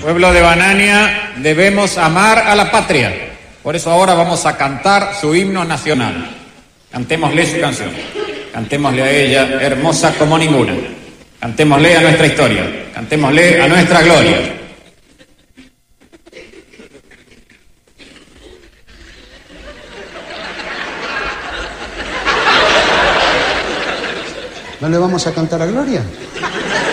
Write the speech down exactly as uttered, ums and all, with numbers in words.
Pueblo de Banania, debemos amar a la patria. Por eso ahora vamos a cantar su himno nacional. Cantémosle su canción. Cantémosle a ella, hermosa como ninguna. Cantémosle a nuestra historia. Cantémosle a nuestra gloria. ¿No le vamos a cantar a Gloria?